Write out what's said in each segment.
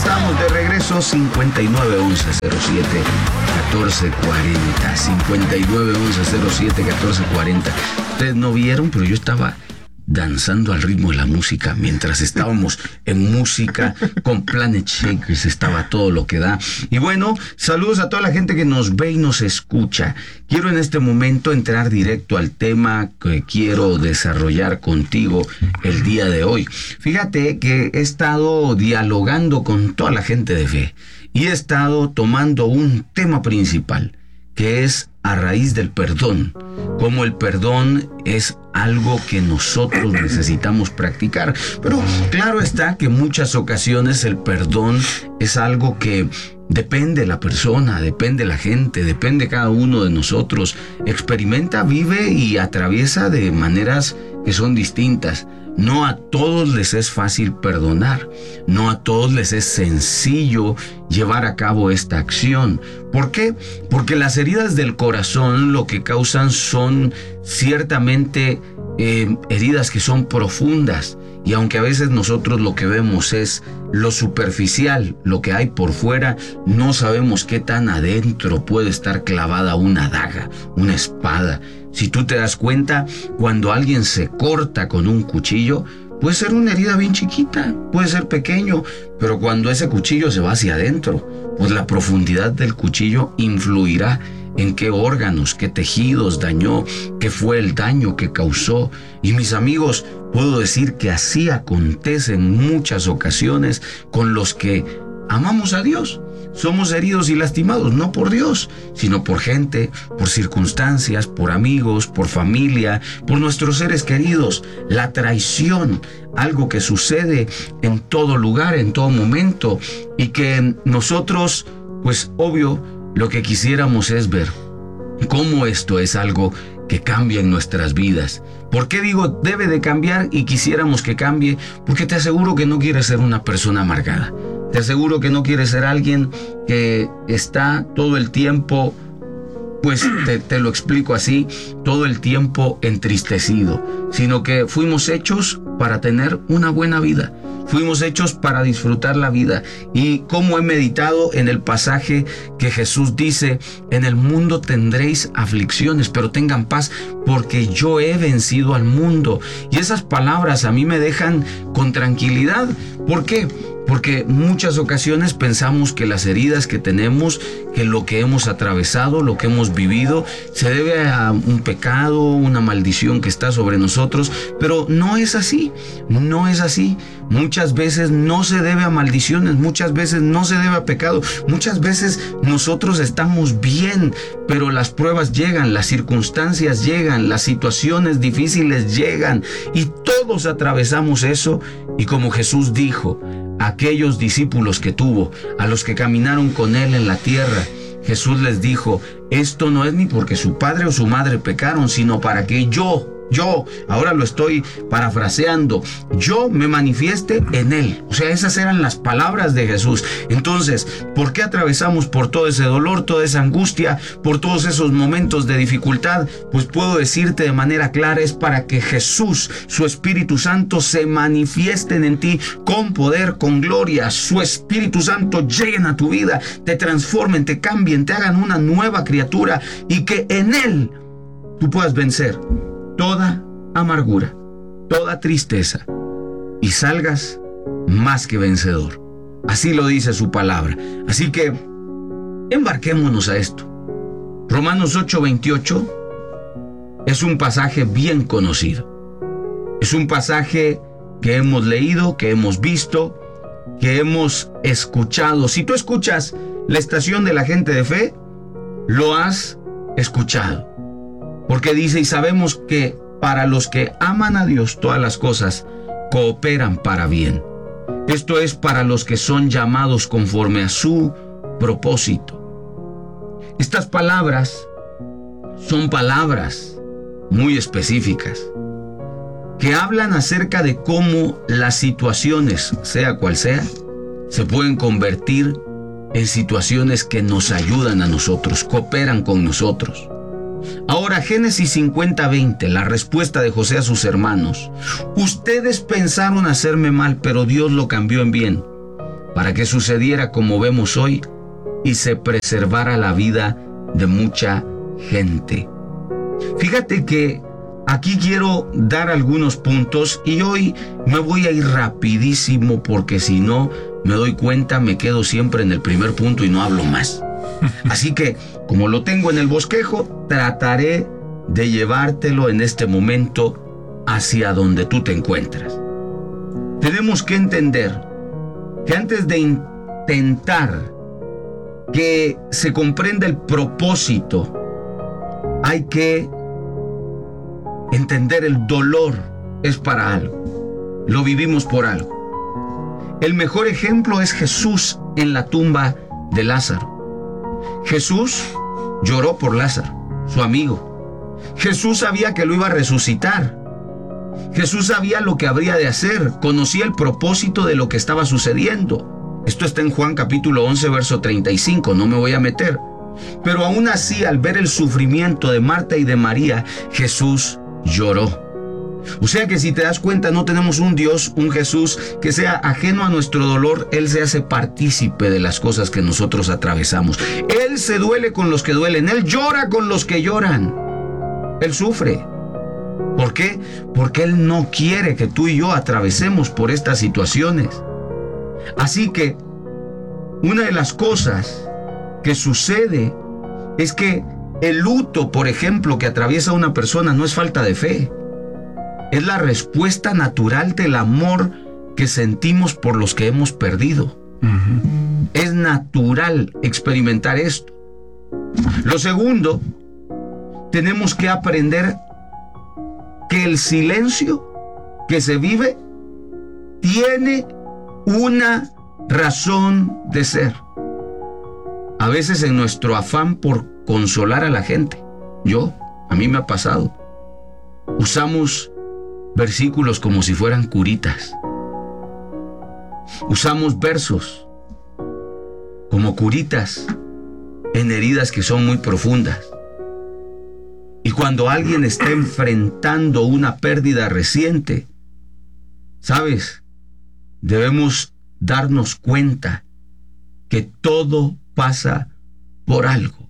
estamos de regreso. 59 11 07 14 40. 59 11 07 14 40. Ustedes no vieron, pero yo estaba danzando al ritmo de la música mientras estábamos en música con Planet Shakers. Estaba todo lo que da. Y bueno, saludos a toda la gente que nos ve y nos escucha. Quiero en este momento entrar directo al tema que quiero desarrollar contigo el día de hoy. Fíjate que he estado dialogando con toda la gente de fe y he estado tomando un tema principal, que es a raíz del perdón, como el perdón es algo que nosotros necesitamos practicar. Pero claro está que en muchas ocasiones el perdón es algo que depende de la persona, depende de la gente, depende de cada uno de nosotros. Experimenta, vive y atraviesa de maneras que son distintas. No a todos les es fácil perdonar, no a todos les es sencillo llevar a cabo esta acción. ¿Por qué? Porque las heridas del corazón lo que causan son ciertamente heridas que son profundas. Y aunque a veces nosotros lo que vemos es lo superficial, lo que hay por fuera, no sabemos qué tan adentro puede estar clavada una daga, una espada. Si tú te das cuenta, cuando alguien se corta con un cuchillo, puede ser una herida bien chiquita, puede ser pequeño, pero cuando ese cuchillo se va hacia adentro, pues la profundidad del cuchillo influirá en qué órganos, qué tejidos dañó, qué fue el daño que causó. Y mis amigos, puedo decir que así acontece en muchas ocasiones con los que amamos a Dios. Somos heridos y lastimados, no por Dios, sino por gente, por circunstancias, por amigos, por familia, por nuestros seres queridos. La traición, algo que sucede en todo lugar, en todo momento, y que nosotros, pues obvio, lo que quisiéramos es ver cómo esto es algo que cambia en nuestras vidas. ¿Por qué digo debe de cambiar y quisiéramos que cambie? Porque te aseguro que no quieres ser una persona amargada. Te aseguro que no quieres ser alguien que está todo el tiempo, pues te lo explico así, todo el tiempo entristecido, sino que fuimos hechos para tener una buena vida. Fuimos hechos para disfrutar la vida. Y como he meditado en el pasaje que Jesús dice, en el mundo tendréis aflicciones, pero tengan paz porque yo he vencido al mundo. Y esas palabras a mí me dejan con tranquilidad. ¿Por qué? Porque muchas ocasiones pensamos que las heridas que tenemos, que lo que hemos atravesado, lo que hemos vivido, se debe a un pecado, una maldición que está sobre nosotros, pero no es así, no es así. Muchas veces no se debe a maldiciones, muchas veces no se debe a pecado, muchas veces nosotros estamos bien, pero las pruebas llegan, las circunstancias llegan, las situaciones difíciles llegan y todos atravesamos eso. Y como Jesús dijo, aquellos discípulos que tuvo, a los que caminaron con él en la tierra, Jesús les dijo, esto no es ni porque su padre o su madre pecaron, sino para que yo, ahora lo estoy parafraseando, yo me manifieste en él. O sea, esas eran las palabras de Jesús. Entonces, ¿por qué atravesamos por todo ese dolor, toda esa angustia, por todos esos momentos de dificultad? Pues puedo decirte de manera clara, es para que Jesús, su Espíritu Santo, se manifiesten en ti con poder, con gloria. Su Espíritu Santo lleguen a tu vida, te transformen, te cambien, te hagan una nueva criatura y que en él tú puedas vencer toda amargura, toda tristeza y salgas más que vencedor. Así lo dice su palabra. Así que embarquémonos a esto. Romanos 8:28 es un pasaje bien conocido. Es un pasaje que hemos leído, que hemos visto, que hemos escuchado. Si tú escuchas la estación de la gente de fe, lo has escuchado. Porque dice, y sabemos que para los que aman a Dios todas las cosas cooperan para bien. Esto es para los que son llamados conforme a su propósito. Estas palabras son palabras muy específicas que hablan acerca de cómo las situaciones, sea cual sea, se pueden convertir en situaciones que nos ayudan a nosotros, cooperan con nosotros. Ahora, Génesis 50:20, la respuesta de José a sus hermanos. Ustedes pensaron hacerme mal, pero Dios lo cambió en bien, para que sucediera como vemos hoy y se preservara la vida de mucha gente. Fíjate que aquí quiero dar algunos puntos y hoy me voy a ir rapidísimo porque si no me doy cuenta me quedo siempre en el primer punto y no hablo más. Así que, como lo tengo en el bosquejo, trataré de llevártelo en este momento hacia donde tú te encuentras. Tenemos que entender que antes de intentar que se comprenda el propósito, hay que entender el dolor es para algo. Lo vivimos por algo. El mejor ejemplo es Jesús en la tumba de Lázaro. Jesús lloró por Lázaro, su amigo. Jesús sabía que lo iba a resucitar. Jesús sabía lo que habría de hacer, conocía el propósito de lo que estaba sucediendo. Esto está en Juan capítulo 11, verso 35, no me voy a meter. Pero aún así, al ver el sufrimiento de Marta y de María, Jesús lloró. O sea que si te das cuenta, no tenemos un Dios, un Jesús que sea ajeno a nuestro dolor. Él se hace partícipe de las cosas que nosotros atravesamos. Él se duele con los que duelen, Él llora con los que lloran. Él sufre. ¿Por qué? Porque Él no quiere que tú y yo atravesemos por estas situaciones. Así que una de las cosas que sucede es que el luto, por ejemplo, que atraviesa una persona no es falta de fe. Es la respuesta natural del amor que sentimos por los que hemos perdido. Es natural experimentar esto. Lo segundo, tenemos que aprender que el silencio que se vive tiene una razón de ser. A veces en nuestro afán por consolar a la gente, a mí me ha pasado, usamos versículos como si fueran curitas. Usamos versos como curitas en heridas que son muy profundas. Y cuando alguien está enfrentando una pérdida reciente, ¿sabes? Debemos darnos cuenta que todo pasa por algo.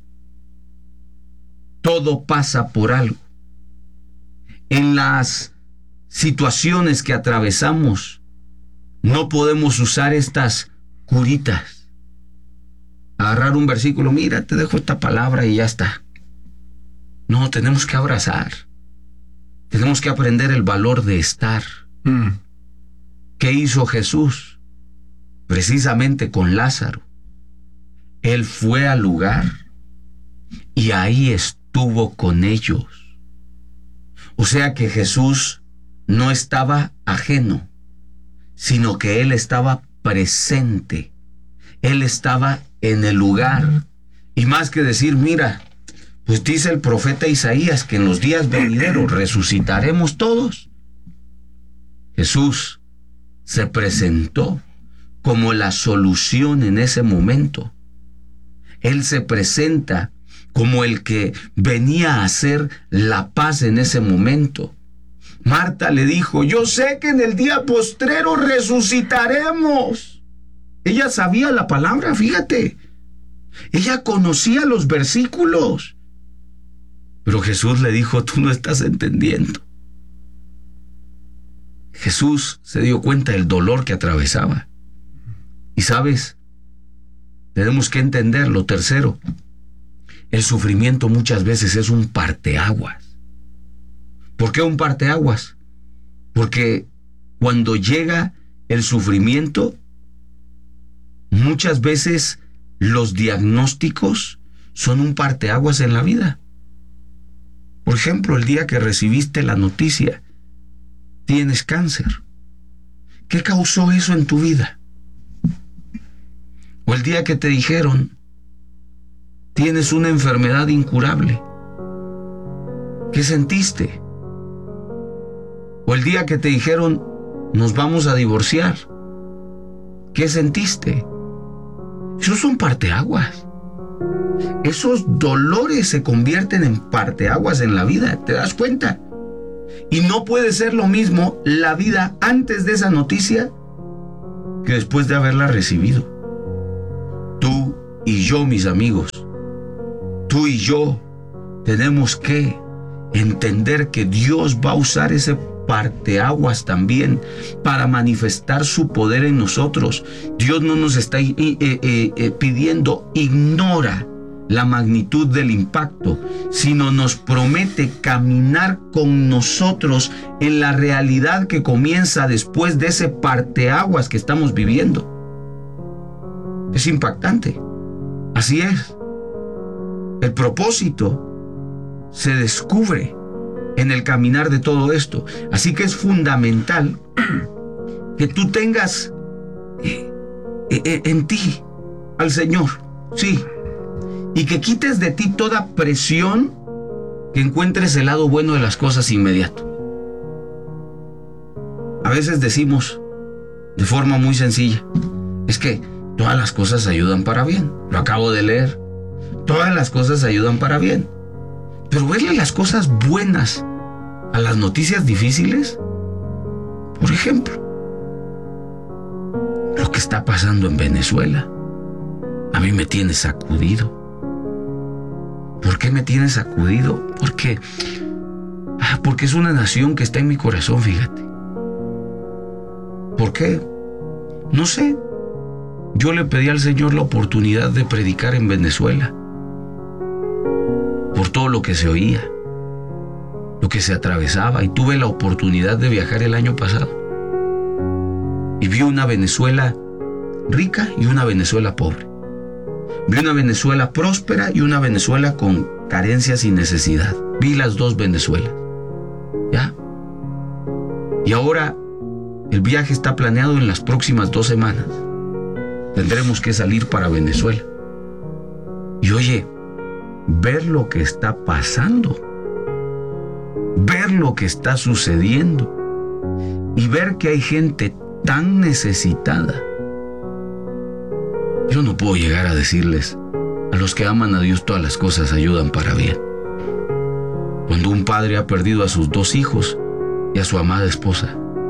Todo pasa por algo. En las situaciones que atravesamos, no podemos usar estas curitas. Agarrar un versículo, mira, te dejo esta palabra y ya está. No, tenemos que abrazar. Tenemos que aprender el valor de estar. ¿Qué hizo Jesús? Precisamente con Lázaro. Él fue al lugar y ahí estuvo con ellos. O sea que Jesús no estaba ajeno, sino que Él estaba presente. Él estaba en el lugar. Y más que decir, mira, pues dice el profeta Isaías que en los días venideros resucitaremos todos. Jesús se presentó como la solución en ese momento. Él se presenta como el que venía a hacer la paz en ese momento. Marta le dijo, yo sé que en el día postrero resucitaremos. Ella sabía la palabra, fíjate. Ella conocía los versículos. Pero Jesús le dijo, tú no estás entendiendo. Jesús se dio cuenta del dolor que atravesaba. Y sabes, tenemos que entender lo tercero. El sufrimiento muchas veces es un parteaguas. ¿Por qué un parteaguas? Porque cuando llega el sufrimiento, muchas veces los diagnósticos son un parteaguas en la vida. Por ejemplo, el día que recibiste la noticia, tienes cáncer. ¿Qué causó eso en tu vida? O el día que te dijeron, tienes una enfermedad incurable. ¿Qué sentiste? O el día que te dijeron, nos vamos a divorciar. ¿Qué sentiste? Esos son parteaguas. Esos dolores se convierten en parteaguas en la vida, ¿te das cuenta? Y no puede ser lo mismo la vida antes de esa noticia que después de haberla recibido. Tú y yo, mis amigos, tú y yo tenemos que entender que Dios va a usar ese parteaguas también para manifestar su poder en nosotros. Dios no nos está pidiendo ignora la magnitud del impacto, sino nos promete caminar con nosotros en la realidad que comienza después de ese parteaguas que estamos viviendo. Es impactante. Así es. El propósito se descubre en el caminar de todo esto. Así que es fundamental que tú tengas en ti al Señor, sí, y que quites de ti toda presión, que encuentres el lado bueno de las cosas inmediato. A veces decimos de forma muy sencilla, es que todas las cosas ayudan para bien. Lo acabo de leer. Todas las cosas ayudan para bien. Pero verle las cosas buenas a las noticias difíciles, por ejemplo, lo que está pasando en Venezuela, a mí me tiene sacudido. ¿Por qué me tiene sacudido? Porque es una nación que está en mi corazón, fíjate. ¿Por qué? No sé. Yo le pedí al Señor la oportunidad de predicar en Venezuela, por todo lo que se oía, lo que se atravesaba, y tuve la oportunidad de viajar el año pasado y vi una Venezuela rica y una Venezuela pobre. Vi una Venezuela próspera y una Venezuela con carencias y necesidad. Vi las dos Venezuelas. ¿Ya? Y ahora el viaje está planeado en las próximas 2 semanas. Tendremos que salir para Venezuela. Y oye, ver lo que está pasando, ver lo que está sucediendo y ver que hay gente tan necesitada. Yo no puedo llegar a decirles, a los que aman a Dios todas las cosas ayudan para bien. Cuando un padre ha perdido a sus 2 hijos y a su amada esposa,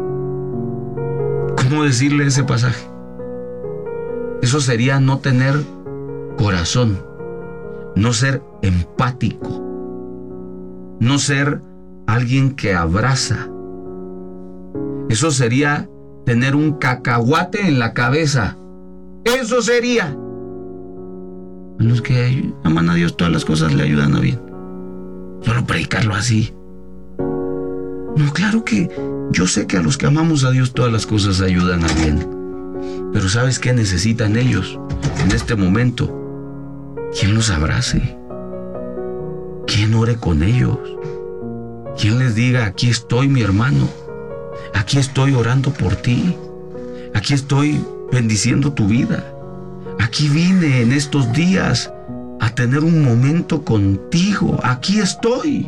¿cómo decirle ese pasaje? Eso sería no tener corazón, no ser empático, no ser alguien que abraza. Eso sería tener un cacahuate en la cabeza. Eso sería. A los que aman a Dios todas las cosas le ayudan a bien. Solo predicarlo así. No, claro que yo sé que a los que amamos a Dios todas las cosas ayudan a bien. Pero ¿sabes qué necesitan ellos en este momento? ¿Quién los abrace? ¿Quién ore con ellos? ¿Quién les diga, aquí estoy, mi hermano? Aquí estoy orando por ti. Aquí estoy bendiciendo tu vida. Aquí vine en estos días a tener un momento contigo. Aquí estoy.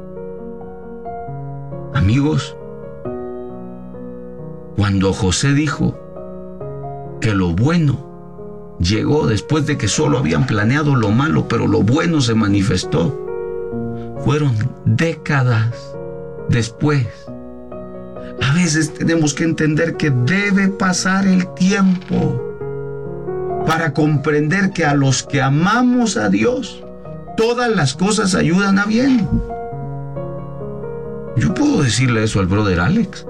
Amigos, cuando José dijo que lo bueno llegó después de que solo habían planeado lo malo, pero lo bueno se manifestó, fueron décadas después. A veces tenemos que entender que debe pasar el tiempo para comprender que a los que amamos a Dios, todas las cosas ayudan a bien. Yo puedo decirle eso al brother Alex.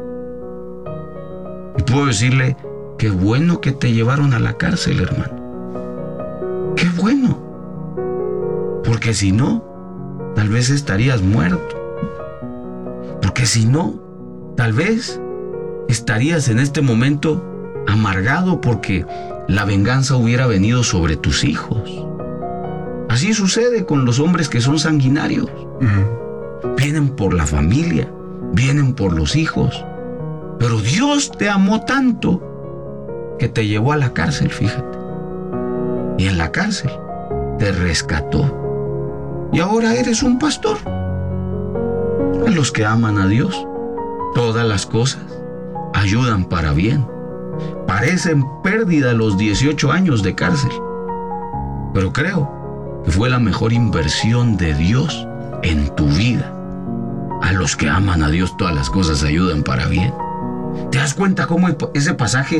Y puedo decirle, qué bueno que te llevaron a la cárcel, hermano. Qué bueno. Porque si no, tal vez estarías muerto. Porque si no, tal vez estarías en este momento amargado porque la venganza hubiera venido sobre tus hijos. Así sucede con los hombres que son sanguinarios. Vienen por la familia, vienen por los hijos. Pero Dios te amó tanto que te llevó a la cárcel, fíjate. Y en la cárcel te rescató. Y ahora eres un pastor. A los que aman a Dios, todas las cosas ayudan para bien. Parecen pérdida los 18 años de cárcel, pero creo que fue la mejor inversión de Dios en tu vida. A los que aman a Dios todas las cosas ayudan para bien. ¿Te das cuenta cómo ese pasaje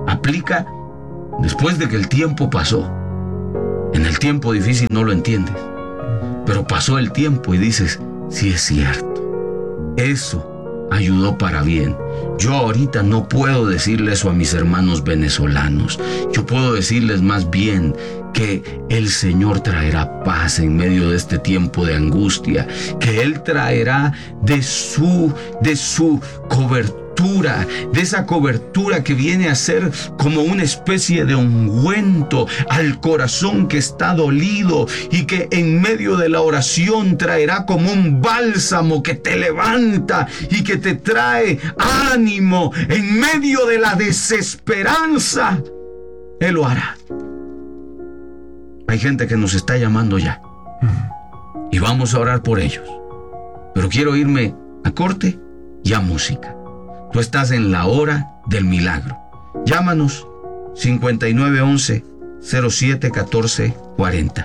aplica después de que el tiempo pasó. En el tiempo difícil no lo entiendes, pero pasó el tiempo y dices, sí es cierto, eso ayudó para bien. Yo ahorita no puedo decirle eso a mis hermanos venezolanos. Yo puedo decirles más bien que el Señor traerá paz en medio de este tiempo de angustia, que Él traerá de su cobertura, de esa cobertura que viene a ser como una especie de ungüento al corazón que está dolido, y que en medio de la oración traerá como un bálsamo que te levanta y que te trae ánimo en medio de la desesperanza. Él lo hará. Hay gente que nos está llamando ya y vamos a orar por ellos, pero quiero irme a corte y a música. Tú estás en la hora del milagro. Llámanos 5911-071440.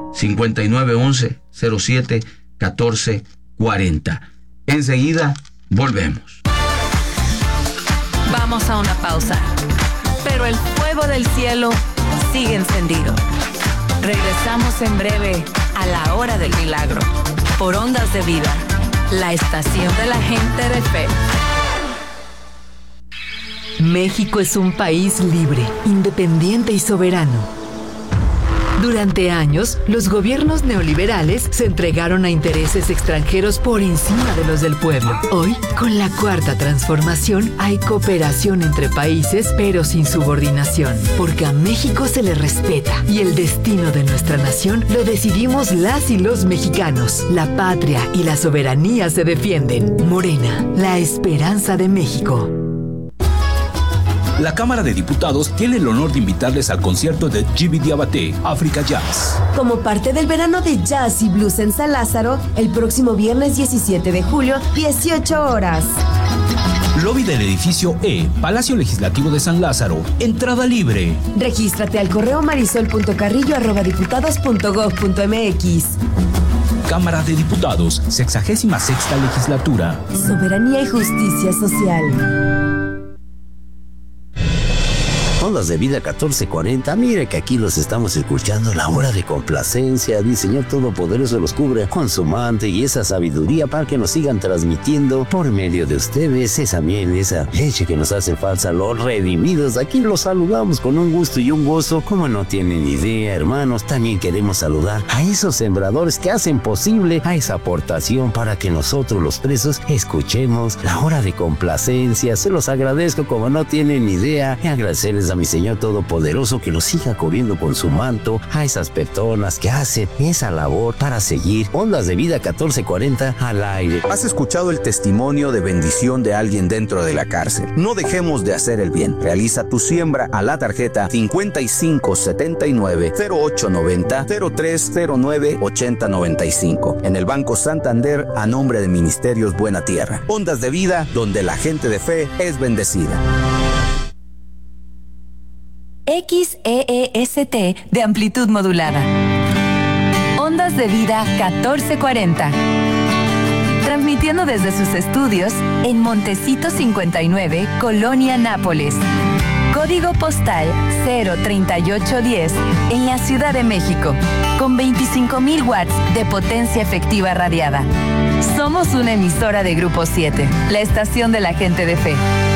5911-071440. Enseguida volvemos. Vamos a una pausa, pero el fuego del cielo sigue encendido. Regresamos en breve a la hora del milagro por Ondas de Vida, la estación de la gente de fe. México es un país libre, independiente y soberano. Durante años, los gobiernos neoliberales se entregaron a intereses extranjeros por encima de los del pueblo. Hoy, con la Cuarta Transformación, hay cooperación entre países, pero sin subordinación, porque a México se le respeta y el destino de nuestra nación lo decidimos las y los mexicanos. La patria y la soberanía se defienden. Morena, la esperanza de México. La Cámara de Diputados tiene el honor de invitarles al concierto de Djiby Diabaté, Africa Jazz. Como parte del verano de jazz y blues en San Lázaro, el próximo viernes 17 de julio, 18 horas. Lobby del edificio E, Palacio Legislativo de San Lázaro. Entrada libre. Regístrate al correo marisol.carrillo@diputados.gov.mx. Cámara de Diputados, 66ª Legislatura. Soberanía y justicia social. Ondas de Vida 1440, mire que aquí los estamos escuchando, la hora de complacencia. El Señor Todopoderoso los cubre con su manto y esa sabiduría para que nos sigan transmitiendo por medio de ustedes esa miel, esa leche que nos hace falta. Los redimidos, aquí los saludamos con un gusto y un gozo como no tienen idea, hermanos. También queremos saludar a esos sembradores que hacen posible a esa aportación para que nosotros los presos escuchemos la hora de complacencia. Se los agradezco como no tienen idea, y agradecerles a mi Señor Todopoderoso que los siga cubriendo con su manto a esas personas que hacen esa labor para seguir Ondas de Vida 1440 al aire. ¿Has escuchado el testimonio de bendición de alguien dentro de la cárcel? No dejemos de hacer el bien. Realiza tu siembra a la tarjeta 5579-0890-0309-8095 en el Banco Santander a nombre de Ministerios Buena Tierra. Ondas de Vida, donde la gente de fe es bendecida. XEEST de amplitud modulada. Ondas de Vida 1440. Transmitiendo desde sus estudios en Montecito 59, Colonia Nápoles. Código postal 03810 en la Ciudad de México, con 25,000 watts de potencia efectiva radiada. Somos una emisora de Grupo 7, la estación de la gente de fe.